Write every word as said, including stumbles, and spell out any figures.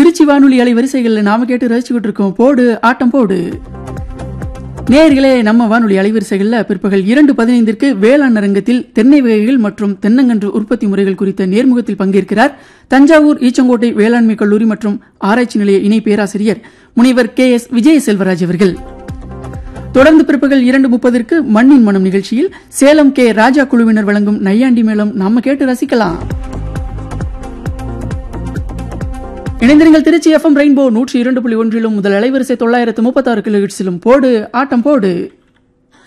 திருச்சி வானொலி அலைவரிசைகளில் நாம கேட்டு ரசிச்சுக்கிட்டு இருக்கோம் போடு ஆட்டம் போடு. நேயர்களே, நம்ம வானொலி அலைவரிசைகளில் பிற்பகல் இரண்டு பதினைந்திற்கு வேளாண் அரங்கத்தில் தென்னை வகைகள் மற்றும் தென்னங்கன்று உற்பத்தி முறைகள் குறித்த நேர்முகத்தில் பங்கேற்கிறார் தஞ்சாவூர் ஈச்சங்கோட்டை வேளாண்மை கல்லூரி மற்றும் ஆராய்ச்சி நிலைய இணை பேராசிரியர் முனைவர் கே எஸ் விஜய செல்வராஜ் அவர்கள். தொடர்ந்து பிற்பகல் இரண்டு முப்பதற்கு மண்ணின் மனம் நிகழ்ச்சியில் சேலம் கே ராஜா குழுவினர் வழங்கும் நையாண்டி மேளம் நாம கேட்டு ரசிக்கலாம். இணைந்திருங்கள் திருச்சி எஃப்எம் ரெயின்போ நூற்றி இரண்டு புள்ளி ஒன்றிலும் முதல் அலைவரிசை தொள்ளாயிரத்து முப்பத்தாறு கிலோ ஹெர்ட்ஸிலும் போடு ஆட்டம் போடு.